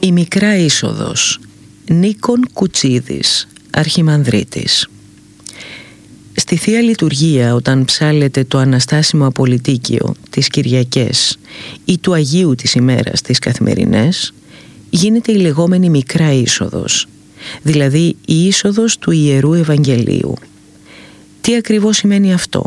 Η Μικρά Είσοδος, Νίκον Κουτσίδης, Αρχιμανδρίτης. Στη Θεία Λειτουργία, όταν ψάλλεται το Αναστάσιμο Απολυτίκιο τις Κυριακές ή του Αγίου της ημέρας τις καθημερινές, γίνεται η λεγόμενη Μικρά Είσοδος, δηλαδή η είσοδος του Ιερού Ευαγγελίου. Τι ακριβώς σημαίνει αυτό?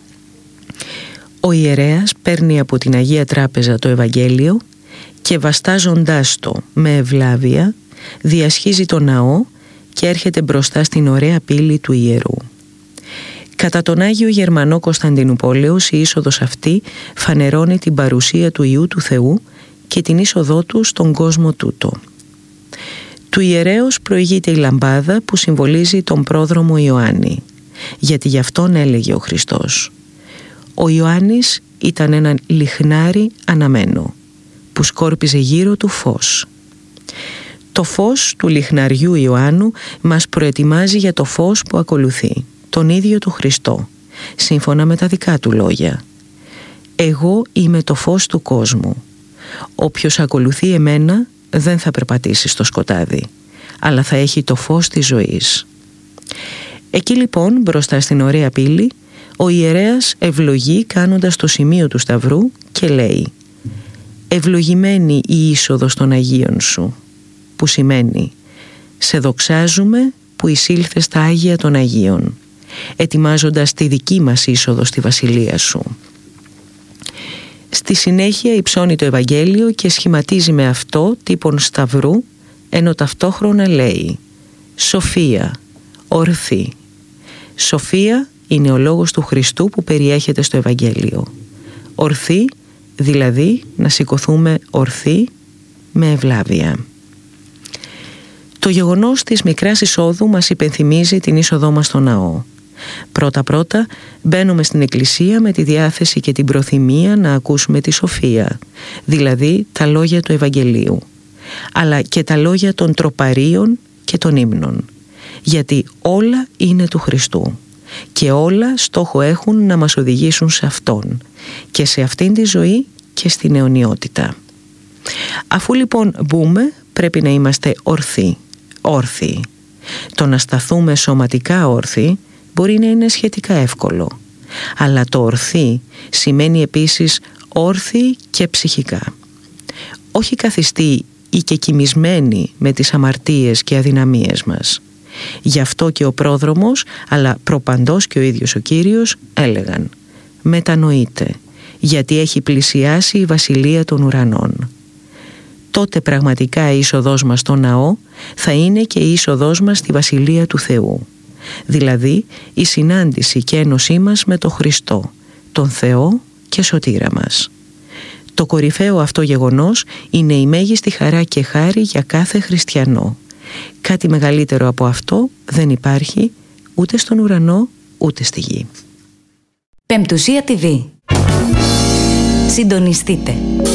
Ο ιερέας παίρνει από την Αγία Τράπεζα το Ευαγγέλιο και βαστάζοντάς το με ευλάβεια διασχίζει το ναό και έρχεται μπροστά στην ωραία πύλη του ιερού. Κατά τον Άγιο Γερμανό Κωνσταντινουπόλεως η είσοδος αυτή φανερώνει την παρουσία του Υιού του Θεού και την είσοδό του στον κόσμο τούτο. Του ιερέως προηγείται η λαμπάδα που συμβολίζει τον πρόδρομο Ιωάννη, γιατί γι' αυτόν έλεγε ο Χριστός. Ο Ιωάννης ήταν ένα λιχνάρι αναμένο που σκόρπιζε γύρω του φως. Το φως του λιχναριού Ιωάννου μας προετοιμάζει για το φως που ακολουθεί, τον ίδιο του Χριστό, σύμφωνα με τα δικά του λόγια. «Εγώ είμαι το φως του κόσμου. Όποιος ακολουθεί εμένα δεν θα περπατήσει στο σκοτάδι, αλλά θα έχει το φως της ζωής». Εκεί λοιπόν, μπροστά στην ωραία πύλη, ο ιερέας ευλογεί κάνοντας το σημείο του Σταυρού και λέει «Ευλογημένη η είσοδος των Αγίων σου», που σημαίνει «Σε δοξάζουμε που εισήλθες στα Άγια των Αγίων», ετοιμάζοντας τη δική μας είσοδο στη Βασιλεία σου. Στη συνέχεια υψώνει το Ευαγγέλιο και σχηματίζει με αυτό τύπον σταυρού, ενώ ταυτόχρονα λέει «Σοφία, ορθή». Σοφία είναι ο λόγος του Χριστού που περιέχεται στο Ευαγγέλιο. Ορθή, δηλαδή να σηκωθούμε ορθοί με ευλάβεια. Το γεγονός της Μικράς Εισόδου μας υπενθυμίζει την είσοδό μας στο ναό. Πρώτα-πρώτα μπαίνουμε στην εκκλησία με τη διάθεση και την προθυμία να ακούσουμε τη σοφία, δηλαδή τα λόγια του Ευαγγελίου, αλλά και τα λόγια των τροπαρίων και των ύμνων, γιατί όλα είναι του Χριστού και όλα στόχο έχουν να μας οδηγήσουν σε Αυτόν και σε αυτήν τη ζωή και στην αιωνιότητα. Αφού λοιπόν μπούμε, πρέπει να είμαστε όρθιοι. Το να σταθούμε σωματικά όρθιοι μπορεί να είναι σχετικά εύκολο, αλλά το ορθή σημαίνει επίσης όρθιοι και ψυχικά. Όχι καθιστοί ή και κοιμισμένοι με τις αμαρτίες και αδυναμίες μας. Γι' αυτό και ο πρόδρομος, αλλά προπαντός και ο ίδιος ο Κύριος έλεγαν «Μετανοείτε, γιατί έχει πλησιάσει η Βασιλεία των Ουρανών». Τότε πραγματικά η είσοδός μας στο ναό θα είναι και η είσοδός μας στη Βασιλεία του Θεού, δηλαδή η συνάντηση και ένωσή μας με τον Χριστό, τον Θεό και σωτήρα μας. Το κορυφαίο αυτό γεγονός είναι η μέγιστη χαρά και χάρη για κάθε χριστιανό. Κάτι μεγαλύτερο από αυτό δεν υπάρχει ούτε στον ουρανό ούτε στη γη. Πεμπτουσία TV. Συντονιστείτε.